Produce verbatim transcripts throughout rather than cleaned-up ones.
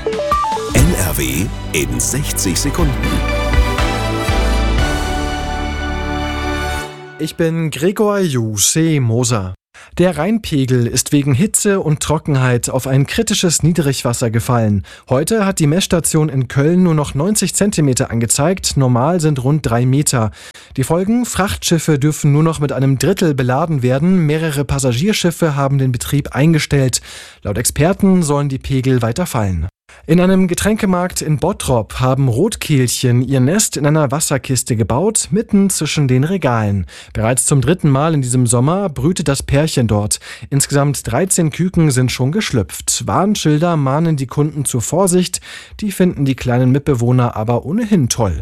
N R W in sechzig Sekunden. Ich bin Gregor Jusche Moser. Der Rheinpegel ist wegen Hitze und Trockenheit auf ein kritisches Niedrigwasser gefallen. Heute hat die Messstation in Köln nur noch neunzig Zentimeter angezeigt, normal sind rund drei Meter. Die Folgen: Frachtschiffe dürfen nur noch mit einem Drittel beladen werden, mehrere Passagierschiffe haben den Betrieb eingestellt. Laut Experten sollen die Pegel weiter fallen. In einem Getränkemarkt in Bottrop haben Rotkehlchen ihr Nest in einer Wasserkiste gebaut, mitten zwischen den Regalen. Bereits zum dritten Mal in diesem Sommer brütet das Pärchen dort. Insgesamt dreizehn Küken sind schon geschlüpft. Warnschilder mahnen die Kunden zur Vorsicht. Die finden die kleinen Mitbewohner aber ohnehin toll.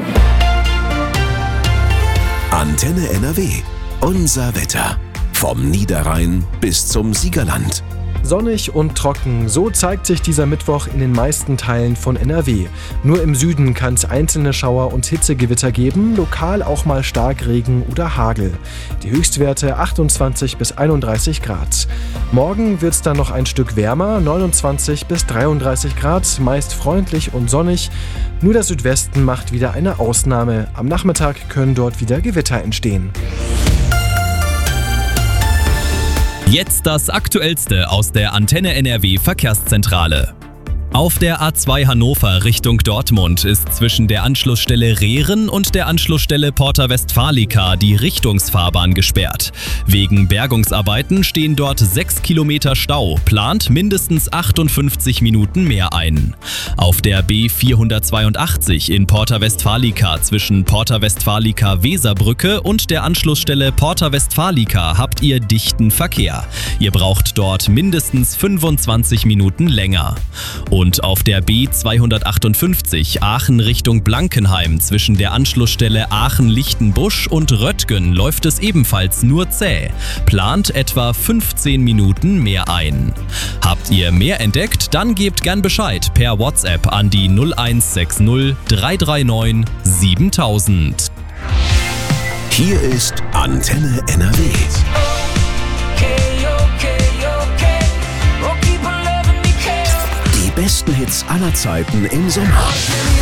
Antenne N R W. Unser Wetter. Vom Niederrhein bis zum Siegerland. Sonnig und trocken, so zeigt sich dieser Mittwoch in den meisten Teilen von N R W. Nur im Süden kann es einzelne Schauer und Hitzegewitter geben, lokal auch mal Starkregen oder Hagel. Die Höchstwerte achtundzwanzig bis einunddreißig Grad. Morgen wird es dann noch ein Stück wärmer, neunundzwanzig bis dreiunddreißig Grad, meist freundlich und sonnig. Nur der Südwesten macht wieder eine Ausnahme. Am Nachmittag können dort wieder Gewitter entstehen. Jetzt das Aktuellste aus der Antenne N R W Verkehrszentrale. Auf der A zwei Hannover Richtung Dortmund ist zwischen der Anschlussstelle Rehren und der Anschlussstelle Porta Westfalica die Richtungsfahrbahn gesperrt. Wegen Bergungsarbeiten stehen dort sechs Kilometer Stau, plant mindestens achtundfünfzig Minuten mehr ein. Auf der B vierhundertzweiundachtzig in Porta Westfalica zwischen Porta Westfalica Weserbrücke und der Anschlussstelle Porta Westfalica habt ihr dichten Verkehr. Ihr braucht dort mindestens fünfundzwanzig Minuten länger. Und auf der B zweihundertachtundfünfzig Aachen Richtung Blankenheim zwischen der Anschlussstelle Aachen-Lichtenbusch und Röttgen läuft es ebenfalls nur zäh. Plant etwa fünfzehn Minuten mehr ein. Habt ihr mehr entdeckt? Dann gebt gern Bescheid per WhatsApp an die null eins sechs null drei drei neun siebentausend. Hier ist Antenne N R W. Die besten Hits aller Zeiten im Sommer.